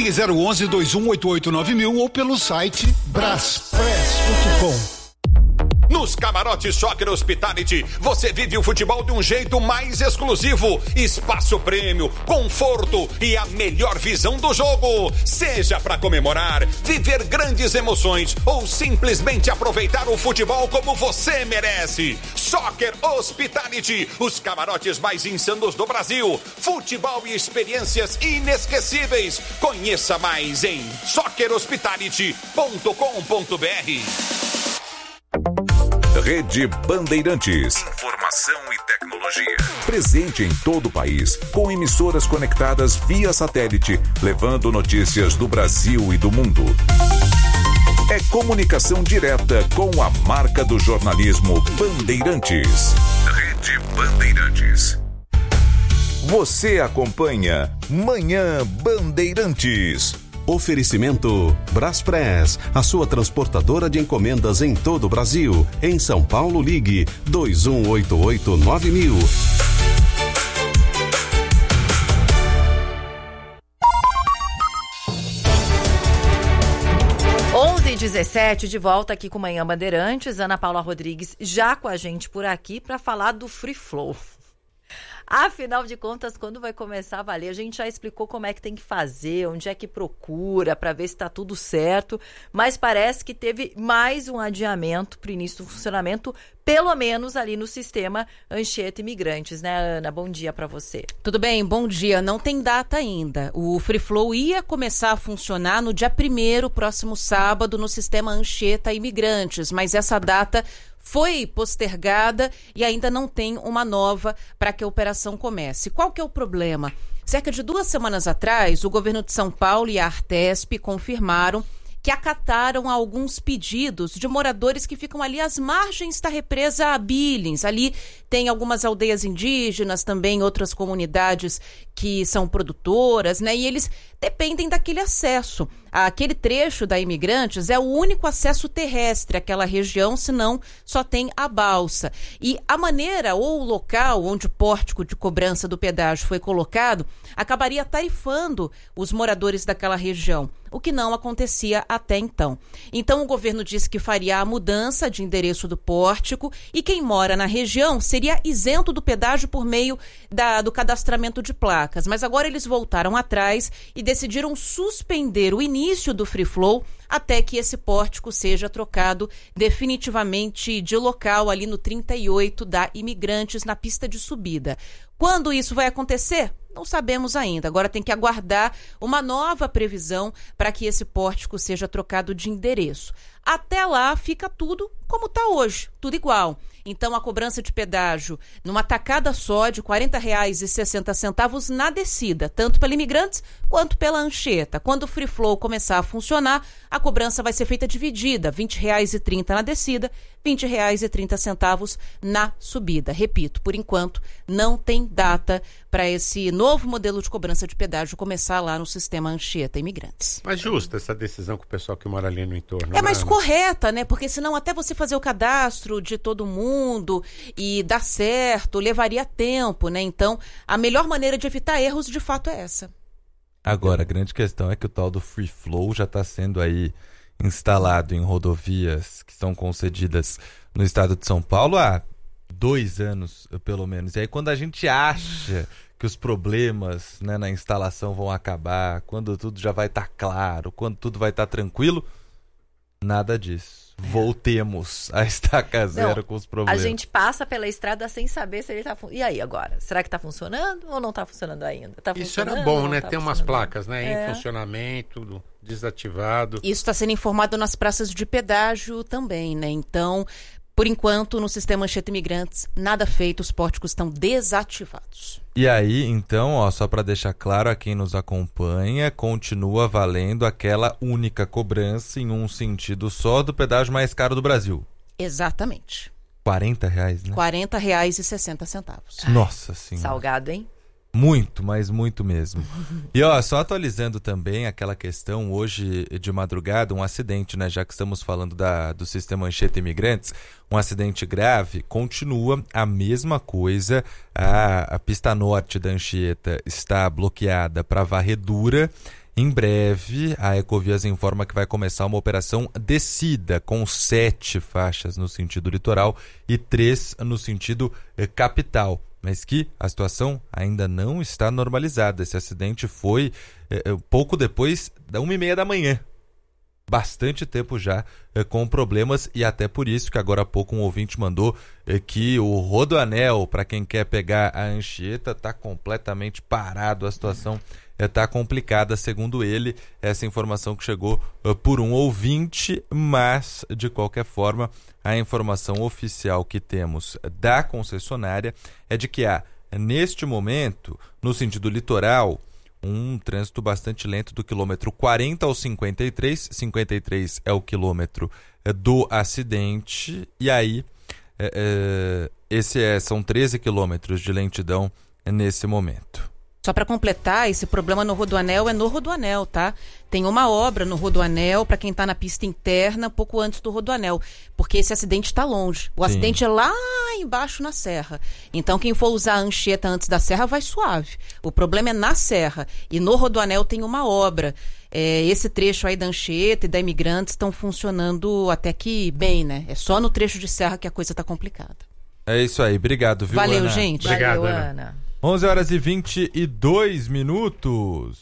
Ligue 011-2188-9000 ou pelo site braspress.com. Nos camarotes Soccer Hospitality, você vive o futebol de um jeito mais exclusivo. Espaço prêmio, conforto e a melhor visão do jogo. Seja para comemorar, viver grandes emoções ou simplesmente aproveitar o futebol como você merece. Soccer Hospitality, os camarotes mais insanos do Brasil. Futebol e experiências inesquecíveis. Conheça mais em soccerhospitality.com.br. Rede Bandeirantes. Informação e tecnologia. Presente em todo o país, com emissoras conectadas via satélite, levando notícias do Brasil e do mundo. É comunicação direta com a marca do jornalismo Bandeirantes. Rede Bandeirantes. Você acompanha Manhã Bandeirantes. Oferecimento Braspress, a sua transportadora de encomendas em todo o Brasil. Em São Paulo, ligue 2188-9000. 11h17, de volta aqui com Manhã Bandeirantes. Ana Paula Rodrigues já com a gente por aqui para falar do Free Flow. Afinal de contas, quando vai começar a valer? A gente já explicou como é que tem que fazer, onde é que procura, para ver se está tudo certo, mas parece que teve mais um adiamento para o início do funcionamento, pelo menos ali no sistema Anchieta Imigrantes, né, Ana? Bom dia para você. Tudo bem, bom dia. Não tem data ainda. O Free Flow ia começar a funcionar no dia 1º, próximo sábado, no sistema Anchieta Imigrantes, mas essa data foi postergada e ainda não tem uma nova para que a operação comece. Qual que é o problema? Cerca de 2 semanas atrás, o governo de São Paulo e a Artesp confirmaram que acataram alguns pedidos de moradores que ficam ali às margens da represa Billings. Ali tem algumas aldeias indígenas, também outras comunidades que são produtoras, né? E eles dependem daquele acesso. Aquele trecho da Imigrantes é o único acesso terrestre àquela região, senão só tem a balsa. E a maneira ou o local onde o pórtico de cobrança do pedágio foi colocado acabaria tarifando os moradores daquela região, o que não acontecia até então. Então o governo disse que faria a mudança de endereço do pórtico e quem mora na região seria isento do pedágio por meio do cadastramento de placas. Mas agora eles voltaram atrás e decidiram suspender o início do Free Flow até que esse pórtico seja trocado definitivamente de local ali no 38 da Imigrantes, na pista de subida. Quando isso vai acontecer? Não sabemos ainda. Agora tem que aguardar uma nova previsão para que esse pórtico seja trocado de endereço. Até lá fica tudo como está hoje, tudo igual. Então a cobrança de pedágio numa tacada só de R$ 40,60 na descida, tanto pela Imigrantes quanto pela Anchieta. Quando o Free Flow começar a funcionar, a cobrança vai ser feita dividida, R$ 20,30 na descida, R$ 20,30 na subida. Repito, por enquanto não tem data para esse novo modelo de cobrança de pedágio começar lá no sistema Anchieta Imigrantes. Mas justa essa decisão com o pessoal que mora ali no entorno. É mais correta, né? Porque senão até você fazer o cadastro de todo mundo e dar certo, levaria tempo, né? Então, a melhor maneira de evitar erros, de fato, é essa. Agora, a grande questão é que o tal do Free Flow já está sendo aí instalado em rodovias que são concedidas no estado de São Paulo há 2 anos, pelo menos. E aí, quando a gente acha que os problemas, né, na instalação vão acabar, quando tudo já vai estar claro, quando tudo vai estar tranquilo, nada disso. Voltemos a estaca zero com os problemas. A gente passa pela estrada sem saber se ele está funcionando. E aí agora? Será que está funcionando ou não está funcionando ainda? Isso era bom, né? Tem umas placas, né? Em funcionamento, desativado. Isso está sendo informado nas praças de pedágio também, né? Então, por enquanto, no sistema Anchieta Imigrantes, nada feito, os pórticos estão desativados. E aí, então, ó, só para deixar claro a quem nos acompanha, continua valendo aquela única cobrança em um sentido só do pedágio mais caro do Brasil. Exatamente. R$40, né? R$ 40,60. Nossa Senhora. Salgado, hein? Muito, mas muito mesmo. E ó, só atualizando também aquela questão, hoje de madrugada, um acidente, né? Já que estamos falando do sistema Anchieta Imigrantes, um acidente grave, continua a mesma coisa. A pista norte da Anchieta está bloqueada para varredura Em breve, a Ecovias informa que vai começar uma operação descida, com 7 faixas no sentido litoral e 3 no sentido capital, mas que a situação ainda não está normalizada. Esse acidente foi pouco depois da 1h30 da manhã. Bastante tempo já com problemas, e até por isso que agora há pouco um ouvinte mandou que o Rodoanel, para quem quer pegar a Anchieta, está completamente parado. A situação está complicada, segundo ele, essa informação que chegou por um ouvinte, mas de qualquer forma a informação oficial que temos da concessionária é de que há, neste momento, no sentido litoral, um trânsito bastante lento do quilômetro 40 ao 53. 53 é o quilômetro do acidente, e aí são 13 quilômetros de lentidão nesse momento. Só para completar, esse problema no Rodoanel é no Rodoanel, tá? Tem uma obra no Rodoanel, para quem está na pista interna, pouco antes do Rodoanel, porque esse acidente está longe. O acidente é lá embaixo na serra. Então, quem for usar a Anchieta antes da serra vai suave. O problema é na serra. E no Rodoanel tem uma obra. Esse trecho aí da Anchieta e da Imigrantes estão funcionando até que bem, né? É só no trecho de serra que a coisa está complicada. É isso aí. Obrigado, viu, Valeu, Ana? gente. Obrigado, Valeu, Ana. Ana. 11h22.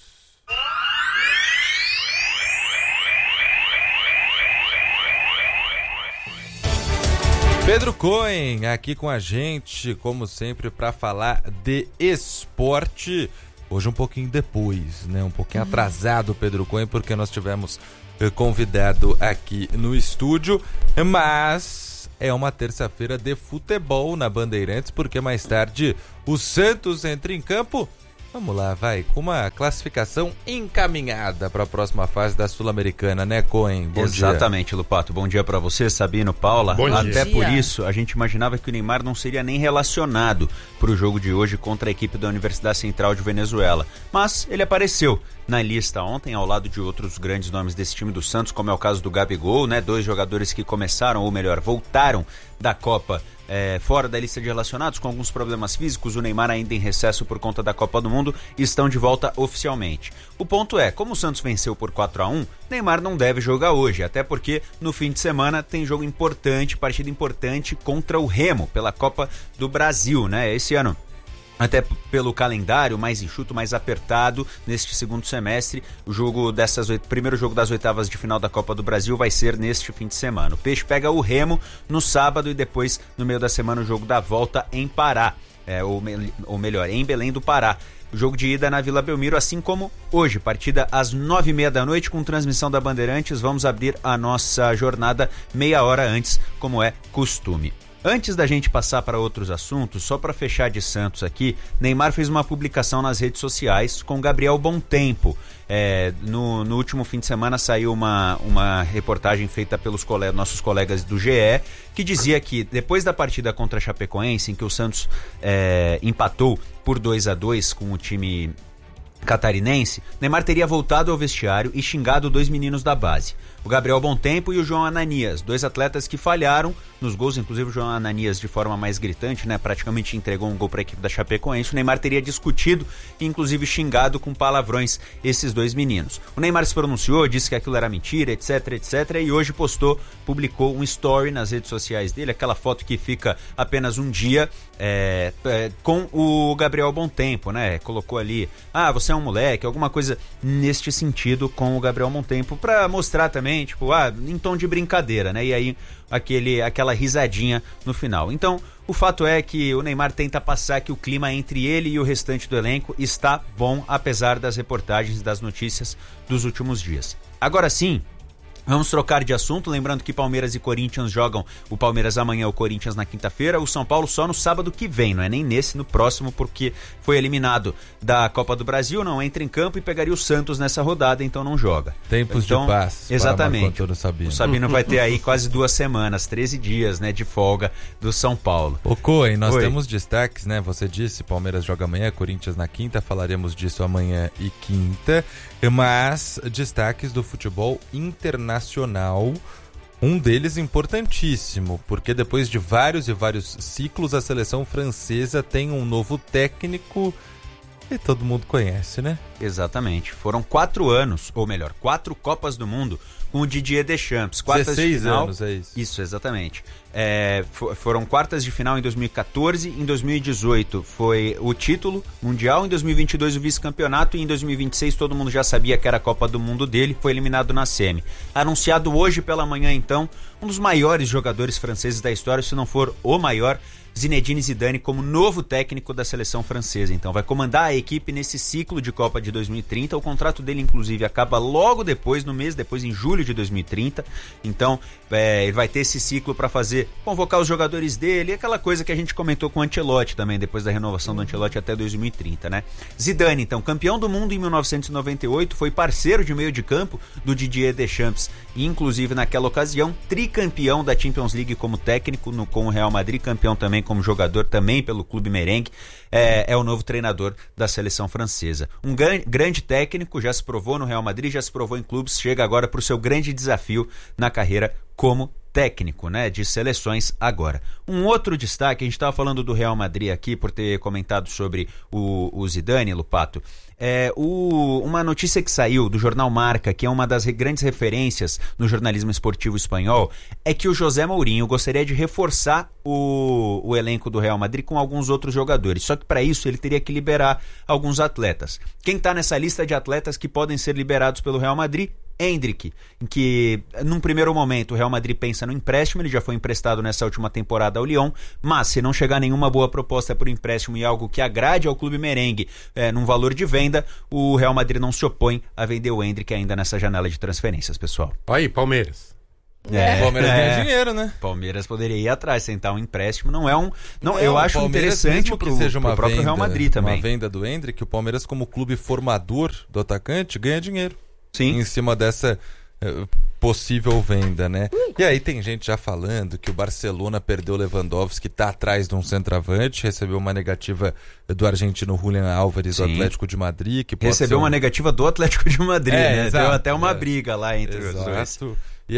Pedro Cohen aqui com a gente, como sempre, para falar de esporte. Hoje um pouquinho depois, né? Um pouquinho atrasado o Pedro Cohen, porque nós tivemos convidado aqui no estúdio, mas é uma terça-feira de futebol na Bandeirantes, porque mais tarde o Santos entra em campo. Vamos lá, vai, com uma classificação encaminhada para a próxima fase da Sul-Americana, né, Cohen? Bom Exatamente, dia. Lupato. Bom dia para você, Sabino, Paula. Bom dia. Até por isso, a gente imaginava que o Neymar não seria nem relacionado para o jogo de hoje contra a equipe da Universidade Central de Venezuela. Mas ele apareceu na lista ontem, ao lado de outros grandes nomes desse time do Santos, como é o caso do Gabigol, né? 2 jogadores que começaram, ou melhor, voltaram da Copa fora da lista de relacionados, com alguns problemas físicos. O Neymar ainda em recesso por conta da Copa do Mundo, estão de volta oficialmente. O ponto é, como o Santos venceu por 4-1, Neymar não deve jogar hoje, até porque no fim de semana tem jogo importante, partida importante contra o Remo, pela Copa do Brasil, né? Esse ano, até pelo calendário mais enxuto, mais apertado neste segundo semestre, primeiro jogo das oitavas de final da Copa do Brasil vai ser neste fim de semana. O Peixe pega o Remo no sábado e depois, no meio da semana, o jogo da volta em Pará, ou melhor, em Belém do Pará. O jogo de ida na Vila Belmiro, assim como hoje, partida às 9h30 da noite, com transmissão da Bandeirantes. Vamos abrir a nossa jornada meia hora antes, como é costume. Antes da gente passar para outros assuntos, só para fechar de Santos aqui, Neymar fez uma publicação nas redes sociais com Gabriel Bontempo. No último fim de semana saiu uma reportagem feita pelos nossos colegas do GE, que dizia que depois da partida contra a Chapecoense, em que o Santos empatou por 2-2 com o time catarinense, Neymar teria voltado ao vestiário e xingado 2 meninos da base, o Gabriel Bontempo e o João Ananias, 2 atletas que falharam nos gols, inclusive o João Ananias de forma mais gritante, né, praticamente entregou um gol para a equipe da Chapecoense. O Neymar teria discutido e inclusive xingado com palavrões esses 2 meninos. O Neymar se pronunciou, disse que aquilo era mentira, etc, e hoje publicou um story nas redes sociais dele, aquela foto que fica apenas um dia com o Gabriel Bontempo, né, colocou ali, você é um moleque, alguma coisa neste sentido com o Gabriel Bontempo, para mostrar também, em tom de brincadeira, né, e aí aquela risadinha no final. Então, o fato é que o Neymar tenta passar que o clima entre ele e o restante do elenco está bom, apesar das reportagens e das notícias dos últimos dias. Agora sim, vamos trocar de assunto, lembrando que Palmeiras e Corinthians jogam, o Palmeiras amanhã, o Corinthians na quinta-feira, o São Paulo só no sábado que vem, não é nem nesse, no próximo, porque foi eliminado da Copa do Brasil, não entra em campo e pegaria o Santos nessa rodada, então não joga. Tempos de paz. Exatamente. O Sabino vai ter aí quase 2 semanas, 13 dias, né, de folga do São Paulo. Ô Cohen, nós temos destaques, né? Você disse, Palmeiras joga amanhã, Corinthians na quinta, falaremos disso amanhã e quinta, mas destaques do futebol internacional, um deles importantíssimo, porque depois de vários ciclos, a seleção francesa tem um novo técnico E todo mundo conhece, né? Exatamente. Foram 4 anos, ou melhor, 4 Copas do Mundo com o Didier Deschamps. Quartas 16 de final, anos, é isso. Isso, exatamente. Foram quartas de final em 2014, em 2018 foi o título mundial, em 2022 o vice-campeonato e em 2026 todo mundo já sabia que era a Copa do Mundo dele, foi eliminado na semi. Anunciado hoje pela manhã então, um dos maiores jogadores franceses da história, se não for o maior, Zinedine Zidane como novo técnico da seleção francesa. Então vai comandar a equipe nesse ciclo de Copa de 2030. O contrato dele inclusive acaba logo depois, no mês depois, em julho de 2030. Então ele vai ter esse ciclo para convocar os jogadores dele, aquela coisa que a gente comentou com o Ancelotti também, depois da renovação do Ancelotti até 2030, né? Zidane, então, campeão do mundo em 1998, foi parceiro de meio de campo do Didier Deschamps e inclusive naquela ocasião tricampeão da Champions League como técnico com o Real Madrid, campeão também como jogador, também pelo Clube Merengue, é o novo treinador da seleção francesa. Um grande técnico, já se provou no Real Madrid, já se provou em clubes, chega agora para o seu grande desafio na carreira como técnico, né, de seleções agora. Um outro destaque, a gente estava falando do Real Madrid aqui por ter comentado sobre o Zidane, Lupato, uma notícia que saiu do jornal Marca, que é uma das grandes referências no jornalismo esportivo espanhol, é que o José Mourinho gostaria de reforçar o elenco do Real Madrid com alguns outros jogadores, só que para isso ele teria que liberar alguns atletas. Quem está nessa lista de atletas que podem ser liberados pelo Real Madrid? Endrick, em que num primeiro momento o Real Madrid pensa no empréstimo, ele já foi emprestado nessa última temporada ao Lyon, mas se não chegar nenhuma boa proposta por empréstimo e algo que agrade ao Clube Merengue num valor de venda, o Real Madrid não se opõe a vender o Endrick ainda nessa janela de transferências, pessoal. Aí, Palmeiras. O Palmeiras ganha dinheiro, né? Palmeiras poderia ir atrás, sentar um empréstimo, eu o acho Palmeiras, interessante que seja uma próprio venda, Real Madrid também. Uma venda do Endrick, o Palmeiras como clube formador do atacante ganha dinheiro. Sim. Em cima dessa possível venda, né? E aí tem gente já falando que o Barcelona perdeu o Lewandowski, tá atrás de um centroavante, recebeu uma negativa do argentino Julián Álvares, do Atlético de Madrid. Que recebeu uma negativa do Atlético de Madrid, né? Exato, deu até uma briga lá entre os dois. E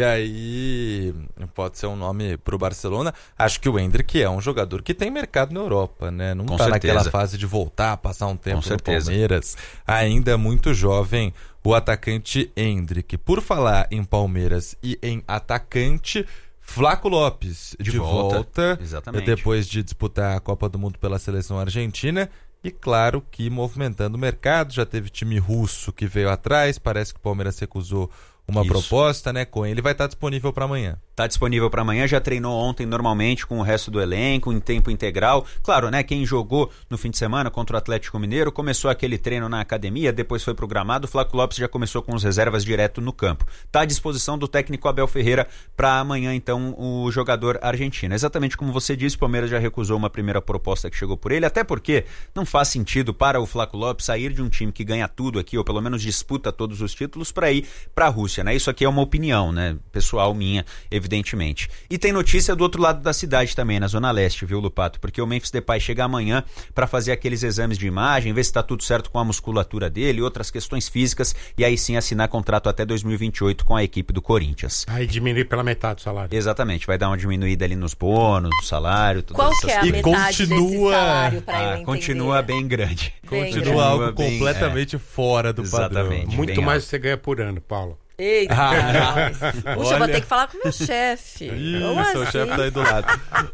aí pode ser um nome pro Barcelona. Acho que o Endrick é um jogador que tem mercado na Europa, né? Não tá naquela fase de voltar, passar um tempo no Palmeiras. Ainda é muito jovem o atacante Endrick. Por falar em Palmeiras e em atacante, Flaco Lopes de volta depois de disputar a Copa do Mundo pela seleção argentina. E claro que movimentando o mercado, já teve time russo que veio atrás, parece que o Palmeiras recusou uma proposta, né, com ele. Vai estar disponível para amanhã. Está disponível para amanhã, já treinou ontem normalmente com o resto do elenco, em tempo integral. Claro, né, quem jogou no fim de semana contra o Atlético Mineiro, começou aquele treino na academia, depois foi pro gramado, o Flaco Lopes já começou com os reservas direto no campo. Está à disposição do técnico Abel Ferreira para amanhã, então, o jogador argentino. Exatamente como você disse, o Palmeiras já recusou uma primeira proposta que chegou por ele, até porque não faz sentido para o Flaco Lopes sair de um time que ganha tudo aqui, ou pelo menos disputa todos os títulos, para ir para a Rússia, né? Isso aqui é uma opinião, né, pessoal minha, evidentemente. E tem notícia do outro lado da cidade também, na Zona Leste, viu, Lupato? Porque o Memphis Depay chega amanhã para fazer aqueles exames de imagem, ver se está tudo certo com a musculatura dele, outras questões físicas, e aí sim assinar contrato até 2028 com a equipe do Corinthians. Aí diminuir pela metade o salário. Exatamente, vai dar uma diminuída ali nos bônus, no salário, tudo isso. Qual que é a metade desse salário para eu entender? Continua bem grande. Continua algo completamente fora do padrão. Muito mais do que você ganha por ano, Paulo. Eita, puxa, eu vou ter que falar com o meu chefe. Isso, o chefe tá aí do lado.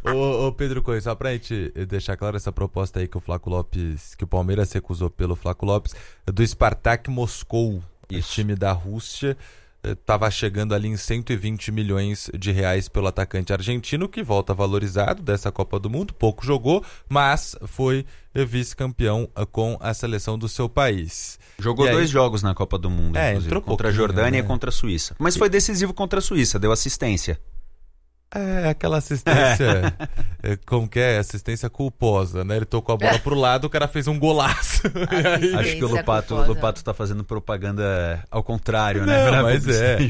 Ô Pedro Coelho, só pra gente deixar claro essa proposta aí que o Flaco Lopes, que o Palmeiras recusou pelo Flaco Lopes, do Spartak Moscou, esse time da Rússia, estava chegando ali em 120 milhões de reais pelo atacante argentino, que volta valorizado dessa Copa do Mundo, pouco jogou, mas foi vice-campeão com a seleção do seu país. Jogou 2 jogos na Copa do Mundo, entrou contra a Jordânia e contra a Suíça. Mas foi decisivo contra a Suíça, deu assistência. Aquela assistência, como que é? Assistência culposa, né? Ele tocou a bola pro lado, o cara fez um golaço. Acho que o Lupato tá fazendo propaganda ao contrário, né? Não, mas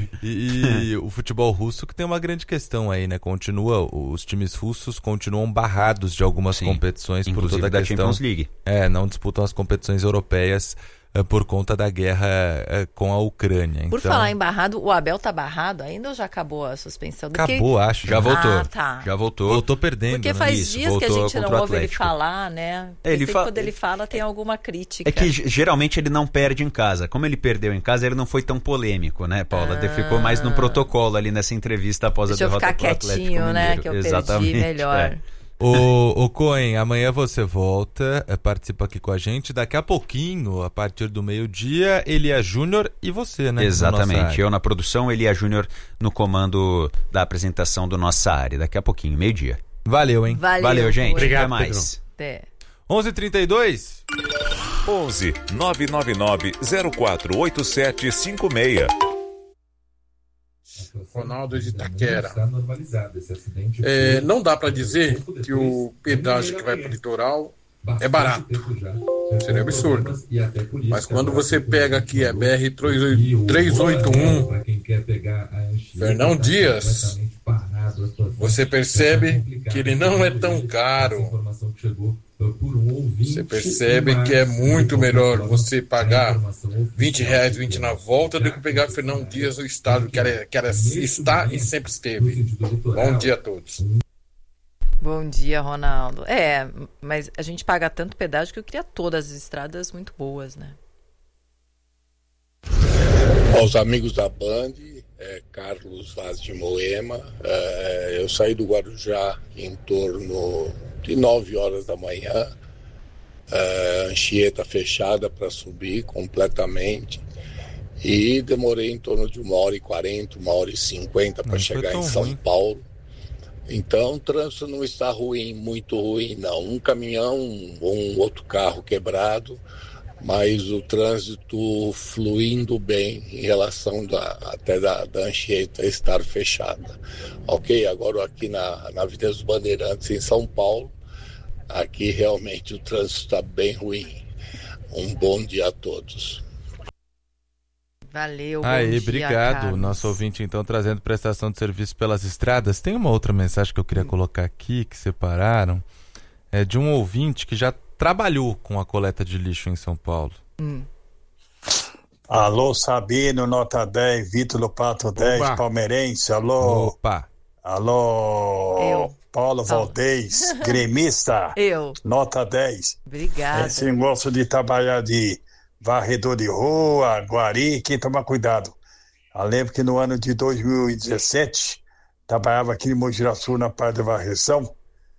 E o futebol russo que tem uma grande questão aí, né? Os times russos continuam barrados de algumas competições por toda a da questão. Champions League. Não disputam as competições europeias por conta da guerra com a Ucrânia. Por falar em barrado, o Abel tá barrado ainda ou já acabou a suspensão? Acabou, acho. Já voltou. Tá. Já voltou. Voltou perdendo. Porque faz dias que a gente não ouve ele Atlético. falar, né? Quando ele fala tem alguma crítica. É que geralmente ele não perde em casa. Como ele perdeu em casa, ele não foi tão polêmico, né, Paula? Ficou mais no protocolo ali nessa entrevista após a derrota pro Atlético Mineiro. Deixa eu ficar quietinho, né? Que eu perdi melhor. O Cohen, amanhã você volta, participa aqui com a gente. Daqui a pouquinho, a partir do meio-dia, Elia Júnior e você, né? Exatamente. Eu na produção, Elia Júnior no comando da apresentação do Nossa Área. Daqui a pouquinho, meio-dia. Valeu, hein? Valeu, gente. Obrigado, até mais. Até. 11h32. 11 999 048756. Ronaldo de Itaquera. Não dá para dizer que o pedágio que vai para o litoral é barato. Seria absurdo. Mas quando você pega aqui a BR-381, Fernão Dias, você percebe que ele não é tão caro. Você percebe que é muito melhor você pagar R$20, 20 na volta, do que pegar Fernão Dias, o estado que está e sempre esteve. Bom dia a todos. Bom dia, Ronaldo. Mas a gente paga tanto pedágio que eu queria todas as estradas muito boas, né? Aos amigos da Band, Carlos Vaz de Moema, eu saí do Guarujá em torno de 9 horas da manhã, Anchieta fechada para subir completamente, e demorei em torno de 1h40, 1h50 para chegar em São Paulo. Então o trânsito não está muito ruim não, um caminhão ou um outro carro quebrado, mas o trânsito fluindo bem em relação até da Anchieta estar fechada. Ok, agora aqui na Avenida dos Bandeirantes, em São Paulo, aqui realmente o trânsito está bem ruim. Um bom dia a todos. Valeu, Aí, bom dia, obrigado. Carlos. Nosso ouvinte, então, trazendo prestação de serviço pelas estradas. Tem uma outra mensagem que eu queria colocar aqui, que separaram, de um ouvinte que já trabalhou com a coleta de lixo em São Paulo. Alô, Sabino, nota 10, Vitor Lopato 10, Opa. palmeirense, alô. Opa. Alô, Paulo Valdez, gremista. Nota 10. Obrigada. Esse negócio de trabalhar de varredor de rua, guari, quem toma cuidado. Eu lembro que no ano de 2017, trabalhava aqui em Mogi-Guaçu na parte de varreção,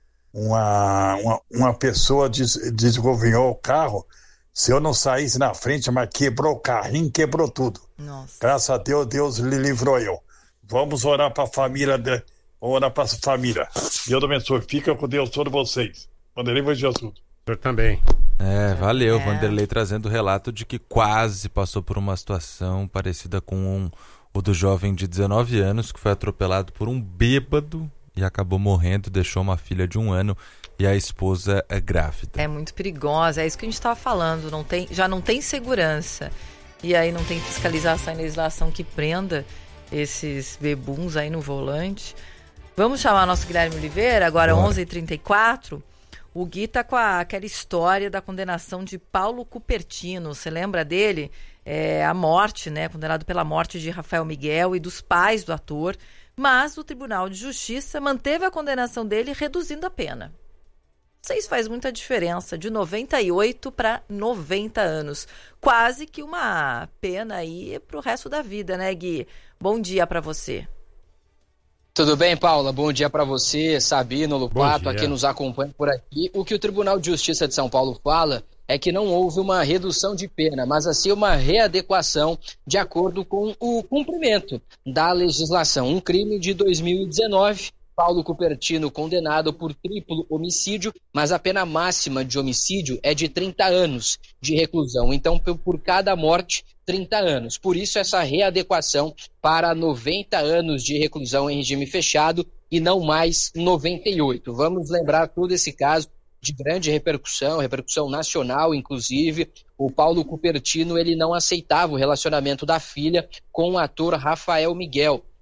uma pessoa desgovernou o carro. Se eu não saísse na frente, mas quebrou o carrinho, quebrou tudo. Nossa. Graças a Deus, Deus lhe livrou eu. Vamos orar para a família, orar para a família. Deus abençoe, fica com Deus todos vocês. Vanderlei vai Jesus. Eu também. Valeu, Vanderlei trazendo o relato de que quase passou por uma situação parecida com o do jovem de 19 anos que foi atropelado por um bêbado e acabou morrendo, deixou uma filha de 1 ano e a esposa é grávida. É muito perigosa, é isso que a gente estava falando, já não tem segurança e aí não tem fiscalização e legislação que prenda esses bebuns aí no volante. Vamos chamar nosso Guilherme Oliveira, agora 11h34. O Gui tá com aquela história da condenação de Paulo Cupertino. Você lembra dele? A morte, né? Condenado pela morte de Rafael Miguel e dos pais do ator. Mas o Tribunal de Justiça manteve a condenação dele, reduzindo a pena. Não sei se faz muita diferença, de 98 para 90 anos. Quase que uma pena aí pro resto da vida, né, Gui? Bom dia para você. Tudo bem, Paula? Bom dia para você, Sabino, Lupato, a quem nos acompanha por aqui. O que o Tribunal de Justiça de São Paulo fala é que não houve uma redução de pena, mas assim uma readequação de acordo com o cumprimento da legislação. Um crime de 2019, Paulo Cupertino condenado por triplo homicídio, mas a pena máxima de homicídio é de 30 anos de reclusão. Então, por cada morte, 30 anos. Por isso, essa readequação para 90 anos de reclusão em regime fechado e não mais 98. Vamos lembrar todo esse caso de grande repercussão nacional, inclusive. O Paulo Cupertino, ele não aceitava o relacionamento da filha com o ator Rafael Miguel.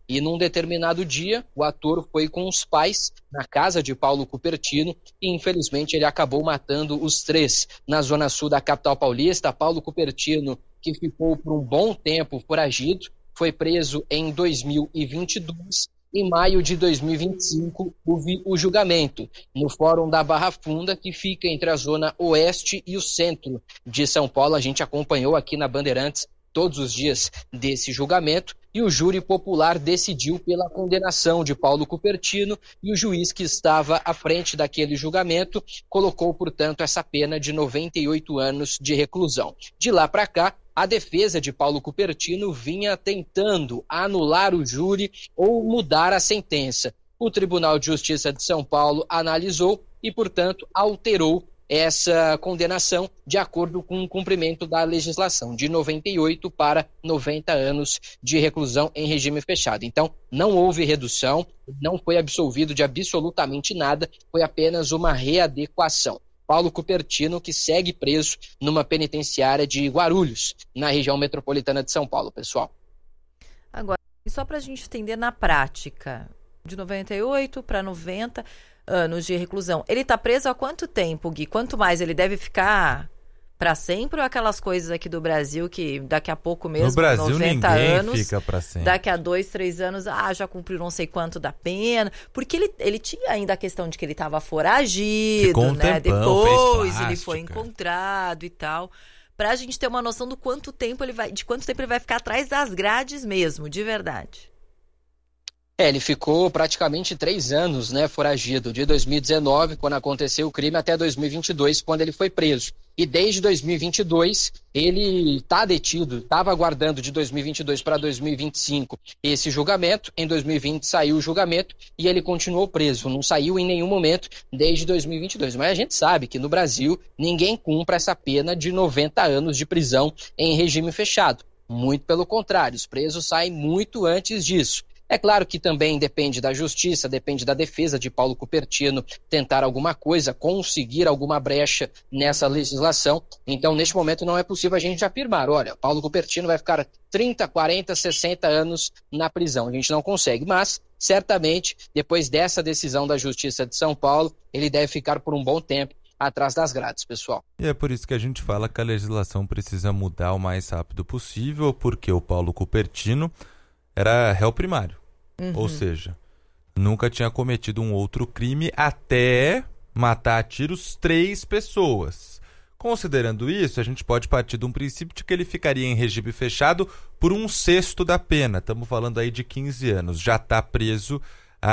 E num determinado dia, o ator foi com os pais na casa de Paulo Cupertino e, infelizmente, ele acabou matando os 3 na zona sul da capital paulista. Paulo Cupertino, que ficou por um bom tempo foragido, foi preso em 2022. Em maio de 2025, houve o julgamento no Fórum da Barra Funda, que fica entre a zona oeste e o centro de São Paulo. A gente acompanhou aqui na Bandeirantes todos os dias desse julgamento e o júri popular decidiu pela condenação de Paulo Cupertino e o juiz que estava à frente daquele julgamento colocou, portanto, essa pena de 98 anos de reclusão. De lá para cá, a defesa de Paulo Cupertino vinha tentando anular o júri ou mudar a sentença. O Tribunal de Justiça de São Paulo analisou e, portanto, alterou essa condenação de acordo com o cumprimento da legislação, de 98 para 90 anos de reclusão em regime fechado. Então, não houve redução, não foi absolvido de absolutamente nada, foi apenas uma readequação. Paulo Cupertino, que segue preso numa penitenciária de Guarulhos, na região metropolitana de São Paulo, pessoal. Agora, só para a gente entender na prática, de 98 para 90 anos de reclusão, ele está preso há quanto tempo, Gui? Quanto mais ele deve ficar para sempre ou aquelas coisas aqui do Brasil que daqui a pouco mesmo, no Brasil, 90 ninguém anos, fica para sempre. Daqui a 2, 3 anos, já cumpriu não sei quanto da pena, porque ele tinha ainda a questão de que ele estava foragido, ficou um né? Tempão, Depois ele foi encontrado e tal, para a gente ter uma noção de quanto tempo ele vai ficar atrás das grades mesmo, de verdade. Ele ficou praticamente 3 anos, né, foragido, de 2019, quando aconteceu o crime, até 2022, quando ele foi preso. E desde 2022, ele está detido, estava aguardando de 2022 para 2025 esse julgamento. Em 2020 saiu o julgamento e ele continuou preso, não saiu em nenhum momento desde 2022. Mas a gente sabe que no Brasil ninguém cumpre essa pena de 90 anos de prisão em regime fechado. Muito pelo contrário, os presos saem muito antes disso. É claro que também depende da justiça, depende da defesa de Paulo Cupertino tentar alguma coisa, conseguir alguma brecha nessa legislação. Então, neste momento, não é possível a gente afirmar, olha, Paulo Cupertino vai ficar 30, 40, 60 anos na prisão. A gente não consegue, mas, certamente, depois dessa decisão da Justiça de São Paulo, ele deve ficar por um bom tempo atrás das grades, pessoal. E é por isso que a gente fala que a legislação precisa mudar o mais rápido possível, porque o Paulo Cupertino era réu primário. Ou seja, nunca tinha cometido um outro crime até matar a tiros 3 pessoas. Considerando isso, a gente pode partir de um princípio de que ele ficaria em regime fechado por 1/6 da pena. Estamos falando aí de 15 anos. Já está preso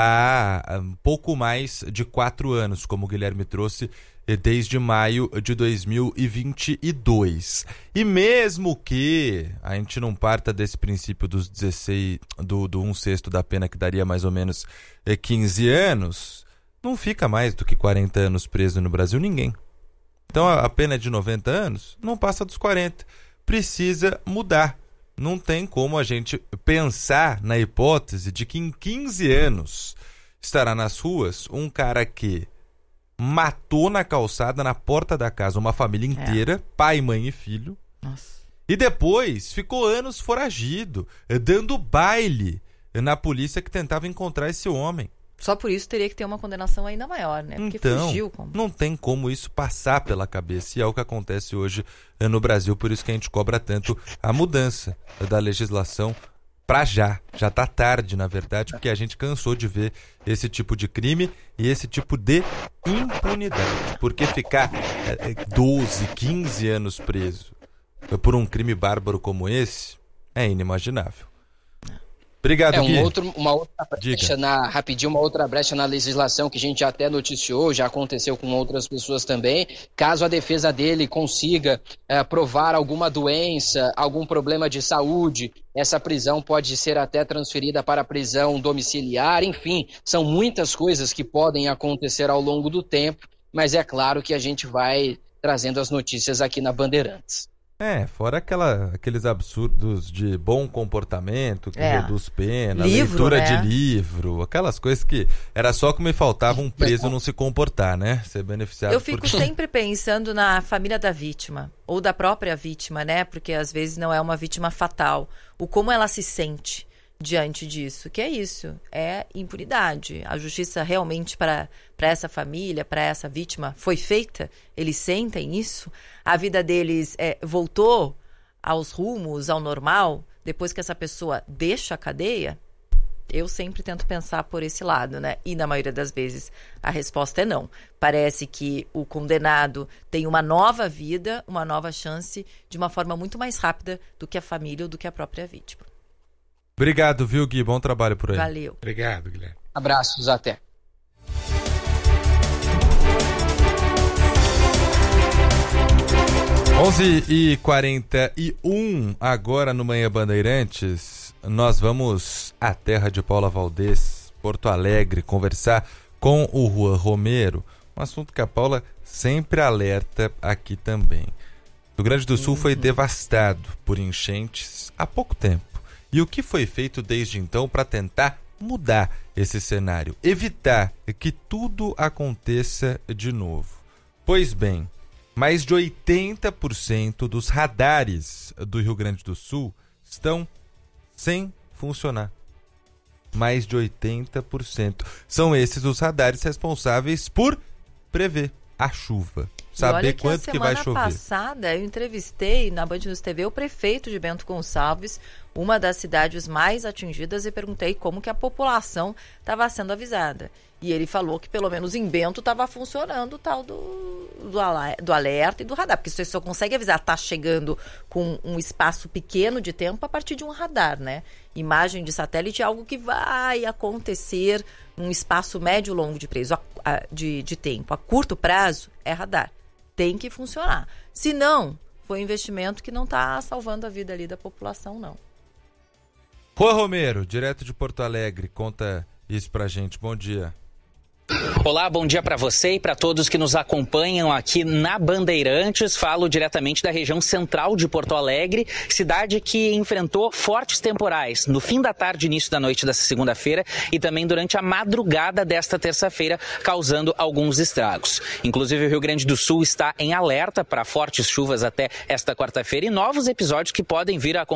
há um pouco mais de 4 anos, como o Guilherme trouxe, desde maio de 2022. E mesmo que a gente não parta desse princípio dos 16, do 1/6 da pena, que daria mais ou menos 15 anos, não fica mais do que 40 anos preso no Brasil ninguém. Então a pena é de 90 anos, não passa dos 40. Precisa mudar. Não tem como a gente pensar na hipótese de que em 15 anos estará nas ruas um cara que matou na calçada, na porta da casa, uma família inteira, pai, mãe e filho. Nossa. E depois ficou anos foragido, dando baile na polícia que tentava encontrar esse homem. Só por isso teria que ter uma condenação ainda maior, né? Porque então, fugiu. Não tem como isso passar pela cabeça. E é o que acontece hoje no Brasil. Por isso que a gente cobra tanto a mudança da legislação para já. Já está tarde, na verdade, porque a gente cansou de ver esse tipo de crime e esse tipo de impunidade. Porque ficar 12, 15 anos preso por um crime bárbaro como esse é inimaginável. Obrigado, Gui. Uma outra brecha na legislação que a gente até noticiou, já aconteceu com outras pessoas também. Caso a defesa dele consiga provar alguma doença, algum problema de saúde, essa prisão pode ser até transferida para a prisão domiciliar. Enfim, são muitas coisas que podem acontecer ao longo do tempo, mas é claro que a gente vai trazendo as notícias aqui na Bandeirantes. Fora aqueles absurdos de bom comportamento, que reduz pena, livro, leitura né? de livro, aquelas coisas que era só que me faltava um preso não se comportar, né? Ser beneficiado. Eu fico sempre pensando na família da vítima, ou da própria vítima, né? Porque às vezes não é uma vítima fatal. O como ela se sente diante disso, que é isso, é impunidade. A justiça realmente para essa família, para essa vítima, foi feita? Eles sentem isso? A vida deles voltou aos rumos, ao normal, depois que essa pessoa deixa a cadeia? Eu sempre tento pensar por esse lado, né? E na maioria das vezes a resposta é não. Parece que o condenado tem uma nova vida, uma nova chance, de uma forma muito mais rápida do que a família ou do que a própria vítima. Obrigado, viu, Gui? Bom trabalho por aí. Valeu. Obrigado, Guilherme. Abraços, até. Onze e 41 agora no Manhã Bandeirantes. Nós vamos à terra de Paula Valdez, Porto Alegre, conversar com o Juan Romero. Um assunto que a Paula sempre alerta aqui também. O Rio Grande do Sul foi devastado por enchentes há pouco tempo. E o que foi feito desde então para tentar mudar esse cenário, evitar que tudo aconteça de novo? Pois bem, mais de 80% dos radares do Rio Grande do Sul estão sem funcionar. Mais de 80%. São esses os radares responsáveis por prever a chuva. Saber quanto que vai chover. Semana passada eu entrevistei na Band News TV o prefeito de Bento Gonçalves, uma das cidades mais atingidas, e perguntei como que a população estava sendo avisada. E ele falou que pelo menos em Bento estava funcionando o tal do alerta e do radar, porque você só consegue avisar, está chegando com um espaço pequeno de tempo a partir de um radar, né? Imagem de satélite é algo que vai acontecer num espaço médio longo de tempo. A curto prazo é radar. Tem que funcionar. Se não, foi um investimento que não está salvando a vida ali da população, não. Juan Romero, direto de Porto Alegre, conta isso pra gente. Bom dia. Olá, bom dia para você e para todos que nos acompanham aqui na Bandeirantes. Falo diretamente da região central de Porto Alegre, cidade que enfrentou fortes temporais no fim da tarde e início da noite desta segunda-feira e também durante a madrugada desta terça-feira, causando alguns estragos. Inclusive, o Rio Grande do Sul está em alerta para fortes chuvas até esta quarta-feira e novos episódios que podem vir a acontecer